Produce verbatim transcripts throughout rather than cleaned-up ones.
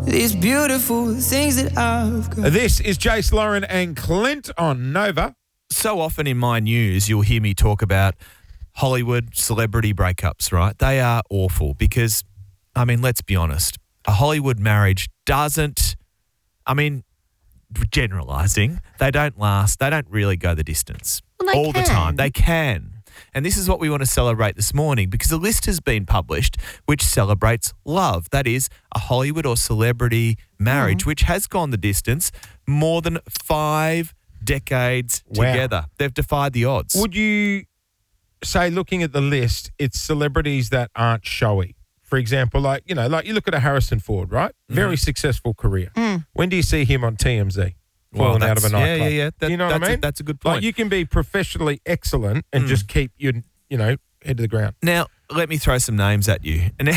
these beautiful things that I've got. This is Jace, Lauren and Clint on Nova. So often in my news, you'll hear me talk about Hollywood celebrity breakups, right? They are awful because, I mean, let's be honest. A Hollywood marriage doesn't, I mean, generalising, they don't last. They don't really go the distance Well, they all the can. time. They can. And this is what we want to celebrate this morning because a list has been published which celebrates love. That is a Hollywood or celebrity marriage Mm. which has gone the distance more than five decades Wow. together. They've defied the odds. Would you say, looking at the list, it's celebrities that aren't showy? For example, like, you know, like you look at a Harrison Ford, right? Very successful career. Mm. When do you see him on T M Z? Well, Falling out of a that's- nightclub. Yeah, yeah, yeah. That- you know what that's I a- mean? that's a good point. Like, you can be professionally excellent and Mm. just keep your, you know, head to the ground. Now, let me throw some names at you. And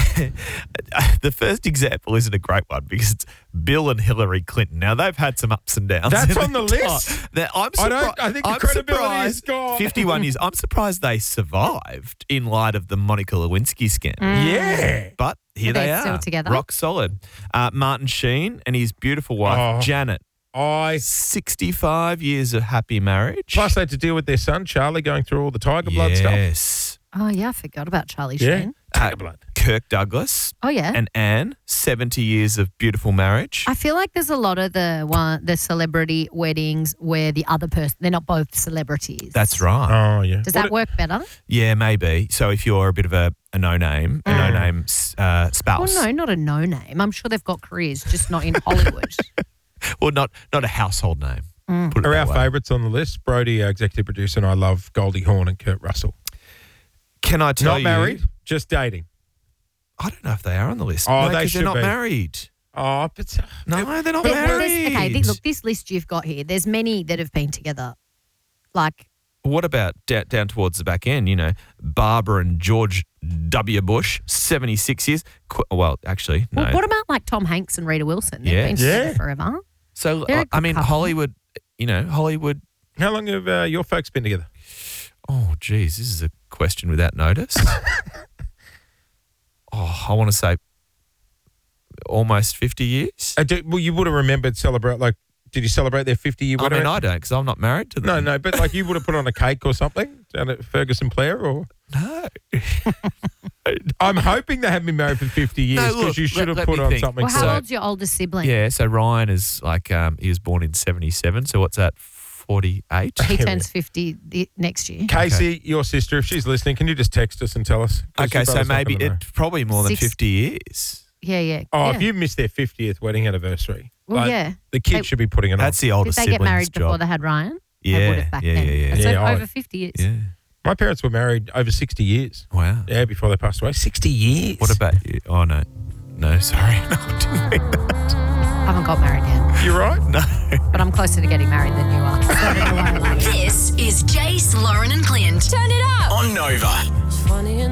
the first example isn't a great one because it's Bill and Hillary Clinton. Now, they've had some ups and downs. That's in on the their list? time. Now, I'm I surpri- don't- I think the I'm credibility surprised- is gone. fifty-one years. I'm surprised they survived in light of the Monica Lewinsky scandal. Yeah. But here Are they they are. still together? Rock solid. Uh, Martin Sheen and his beautiful wife, Oh. Janet. I sixty-five years of happy marriage. Plus, they had to deal with their son, Charlie, going through all the Tiger Blood stuff. Yes. Oh, yeah, I forgot about Charlie Yeah. Sheen. Tiger Uh, Blood. Kirk Douglas Oh, yeah. and Anne, seventy years of beautiful marriage. I feel like there's a lot of the one the celebrity weddings where the other person, they're not both celebrities. That's right. Oh, yeah. Does What that work better? Yeah, maybe. So if you're a bit of a, a no-name, a Mm. no-name uh, spouse. Well, no, not a no-name. I'm sure they've got careers, just not in Hollywood. Well, not not a household name. Mm. Put it Are that our way. favourites on the list? Brody, our executive producer, and I love Goldie Hawn and Kurt Russell. Can I tell Not you? married, just dating. I don't know if they are on the list. Oh, no, they 'cause should they're not be. married. Oh, but No, they're not There- there's- married. okay, th- look, this list you've got here, there's many that have been together. Like, What about down, down towards the back end? You know, Barbara and George W. Bush, seventy-six years. Qu- Well, actually, no. well, what about like Tom Hanks and Rita Wilson? They've Yeah. been together Yeah. forever. so, they're a I, I good mean, couple. Hollywood, you know, Hollywood. how long have uh, your folks been together? Oh, geez, this is a question without notice. oh, I want to say almost fifty years. Uh, do, well, you would have remembered celebrate, like, did you celebrate their fifty-year I wedding? mean, I don't because I'm not married to them. No, no, but like you would have put on a cake or something down at Ferguson Blair, or No. I'm hoping they haven't been married for fifty years No, because look, you should let- have let put me on think. something. Well, how So- old's your older sibling? Yeah, so Ryan is like, um, he was born in seventy-seven. So what's that, forty-eight? He turns fifty the, next year. Casey, your sister, if she's listening, can you just text us and tell us? 'Cause Okay, your so brother's not maybe gonna know. it's probably more than Six- fifty years. Yeah, yeah. Oh, yeah. if you missed their fiftieth wedding anniversary, Well, like, yeah. the kid They- should be putting it That's on. the older Did they get sibling's married before job. they had Ryan? They Yeah, would have back yeah, then. yeah, yeah. So Yeah, I- over fifty years. Yeah. My parents were married over sixty years. Wow. Yeah, before they passed away. sixty years. What about you? Oh, no. No, sorry. No, I didn't mean that. I haven't got married yet, You're right. No. but I'm closer to getting married than you are. So I don't know why I like it. This is Jace, Lauren and Clint. Turn it up. On Nova.